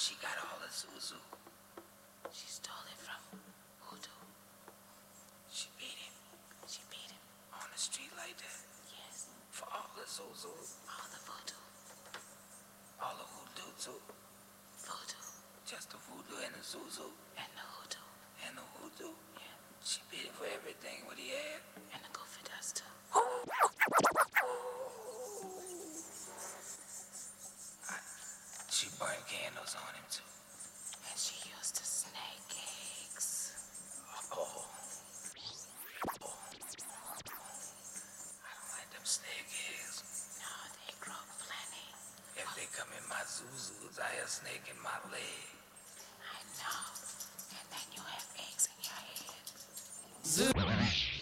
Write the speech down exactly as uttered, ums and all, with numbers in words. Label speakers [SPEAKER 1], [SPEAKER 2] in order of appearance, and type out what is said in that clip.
[SPEAKER 1] she got all the Zuzu. She stole it from Voodoo. She beat him. She beat him. On the street like that? Yes. For all the Zuzu. All the Voodoo. All the Voodoo too. Voodoo. Just the Voodoo and the Zuzu. And the Hoodoo. And the Hoodoo? Yeah. She beat him for everything what he had. And the goofy dust too. She burned candles on him too. And she used to snake eggs. Oh. Oh. I don't like them snake eggs. No, they grow plenty. If they come in my Zuzus, I have a snake in my leg.